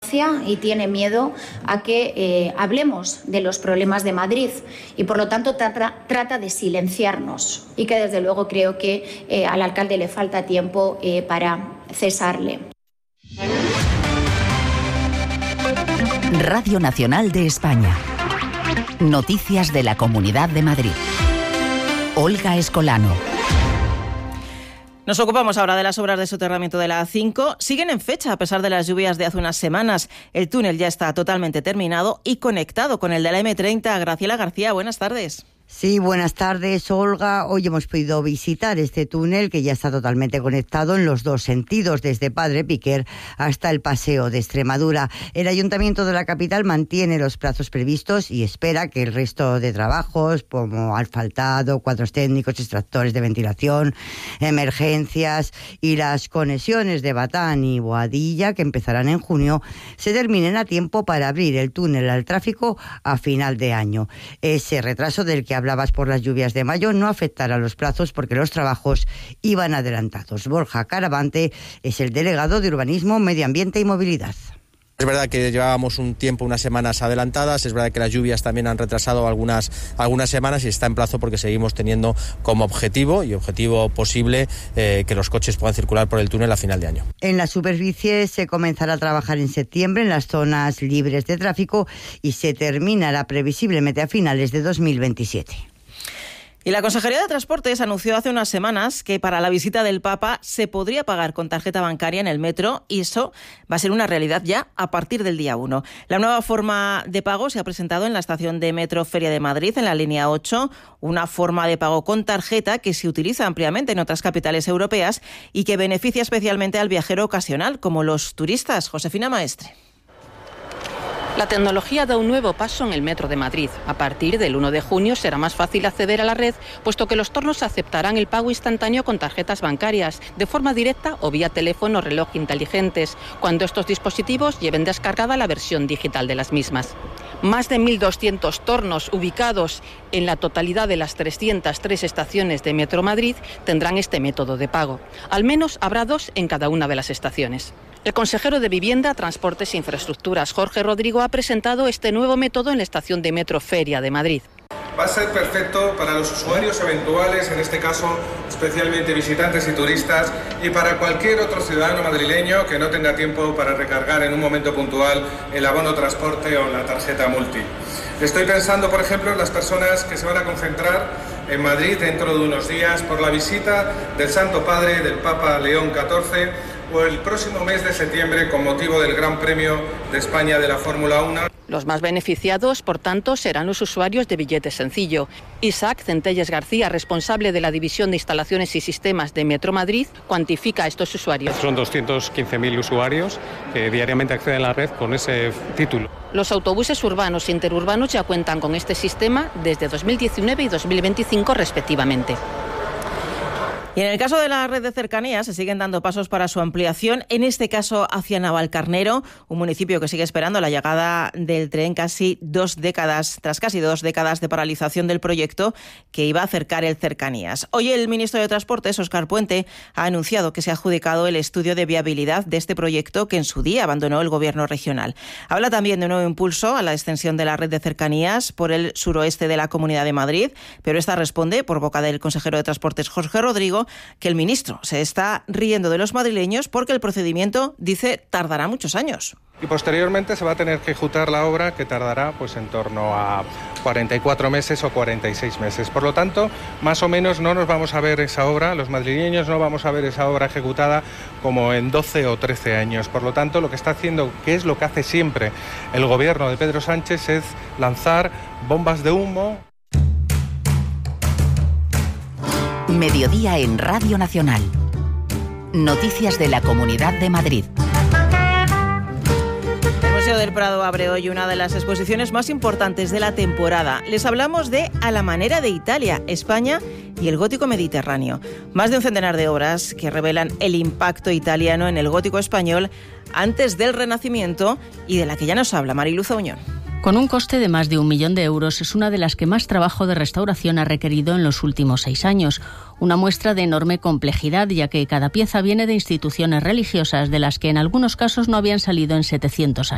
y tiene miedo a que hablemos de los problemas de Madrid y por lo tanto trata de silenciarnos y que desde luego creo que al alcalde le falta tiempo para cesarle. Radio Nacional de España. Noticias de la Comunidad de Madrid. Olga Escolano. Nos ocupamos ahora de las obras de soterramiento de la A5. Siguen en fecha a pesar de las lluvias de hace unas semanas. El túnel ya está totalmente terminado y conectado con el de la M30. Graciela García, buenas tardes. Sí, buenas tardes, Olga. Hoy hemos podido visitar este túnel que ya está totalmente conectado en los dos sentidos, desde Padre Piquer hasta el Paseo de Extremadura. El Ayuntamiento de la capital mantiene los plazos previstos y espera que el resto de trabajos, como asfaltado, cuadros técnicos, extractores de ventilación, emergencias y las conexiones de Batán y Boadilla, que empezarán en junio, se terminen a tiempo para abrir el túnel al tráfico a final de año. Ese retraso del que hablabas por las lluvias de mayo no afectará los plazos porque los trabajos iban adelantados. Borja Caravante es el delegado de Urbanismo, Medio Ambiente y Movilidad. Es verdad que llevábamos un tiempo, unas semanas adelantadas, es verdad que las lluvias también han retrasado algunas semanas y está en plazo porque seguimos teniendo como objetivo posible que los coches puedan circular por el túnel a final de año. En la superficie se comenzará a trabajar en septiembre en las zonas libres de tráfico y se terminará previsiblemente a finales de 2027. Y la Consejería de Transportes anunció hace unas semanas que para la visita del Papa se podría pagar con tarjeta bancaria en el metro y eso va a ser una realidad ya a partir del día 1. La nueva forma de pago se ha presentado en la estación de metro Feria de Madrid, en la línea 8, una forma de pago con tarjeta que se utiliza ampliamente en otras capitales europeas y que beneficia especialmente al viajero ocasional, como los turistas. Josefina Maestre. La tecnología da un nuevo paso en el Metro de Madrid. A partir del 1 de junio será más fácil acceder a la red, puesto que los tornos aceptarán el pago instantáneo con tarjetas bancarias, de forma directa o vía teléfono o reloj inteligentes, cuando estos dispositivos lleven descargada la versión digital de las mismas. Más de 1.200 tornos ubicados en la totalidad de las 303 estaciones de Metro Madrid tendrán este método de pago. Al menos habrá 2 en cada una de las estaciones. El consejero de Vivienda, Transportes e Infraestructuras, Jorge Rodrigo, ha presentado este nuevo método en la estación de metro Feria de Madrid. Va a ser perfecto para los usuarios eventuales, en este caso especialmente visitantes y turistas, y para cualquier otro ciudadano madrileño que no tenga tiempo para recargar en un momento puntual el abono transporte o la tarjeta multi. Estoy pensando, por ejemplo, en las personas que se van a concentrar en Madrid dentro de unos días por la visita del Santo Padre, del Papa León XIV, o el próximo mes de septiembre con motivo del Gran Premio de España de la Fórmula 1. Los más beneficiados, por tanto, serán los usuarios de billete sencillo. Isaac Centelles García, responsable de la División de Instalaciones y Sistemas de Metro Madrid, cuantifica a estos usuarios. Son 215.000 usuarios que diariamente acceden a la red con ese título. Los autobuses urbanos e interurbanos ya cuentan con este sistema desde 2019 y 2025 respectivamente. Y en el caso de la red de cercanías se siguen dando pasos para su ampliación, en este caso hacia Navalcarnero, un municipio que sigue esperando la llegada del tren tras casi 2 décadas de paralización del proyecto que iba a acercar el cercanías. Hoy el ministro de Transportes, Óscar Puente, ha anunciado que se ha adjudicado el estudio de viabilidad de este proyecto que en su día abandonó el gobierno regional. Habla también de un nuevo impulso a la extensión de la red de cercanías por el suroeste de la Comunidad de Madrid, pero esta responde, por boca del consejero de Transportes, Jorge Rodrigo, que el ministro se está riendo de los madrileños porque el procedimiento, dice, tardará muchos años. Y posteriormente se va a tener que ejecutar la obra que tardará pues en torno a 44 meses o 46 meses. Por lo tanto, más o menos no nos vamos a ver esa obra, los madrileños no vamos a ver esa obra ejecutada como en 12 o 13 años. Por lo tanto, lo que está haciendo, que es lo que hace siempre el gobierno de Pedro Sánchez, es lanzar bombas de humo. Mediodía en Radio Nacional. Noticias de la Comunidad de Madrid. El Museo del Prado abre hoy una de las exposiciones más importantes de la temporada. Les hablamos de A la manera de Italia, España y el gótico mediterráneo. Más de un centenar de obras que revelan el impacto italiano en el gótico español antes del Renacimiento y de la que ya nos habla Mariluz Auñón. Con un coste de más de 1 millón de euros, es una de las que más trabajo de restauración ha requerido en los últimos 6 años. Una muestra de enorme complejidad, ya que cada pieza viene de instituciones religiosas de las que en algunos casos no habían salido en 700 años.